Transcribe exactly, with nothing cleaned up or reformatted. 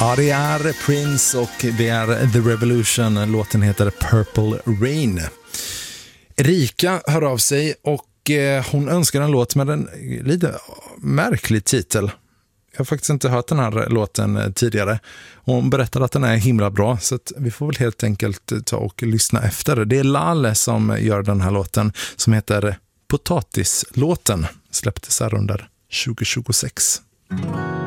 Ja, det är Prince och det är The Revolution. Låten heter Purple Rain. Erika hör av sig och eh, hon önskar en låt med en lite märklig titel. Jag har faktiskt inte hört den här låten tidigare. Hon berättar att den är himla bra, så att vi får väl helt enkelt ta och lyssna efter. Det är Lale som gör den här låten som heter Potatislåten. Släpptes här under tjugo tjugosex.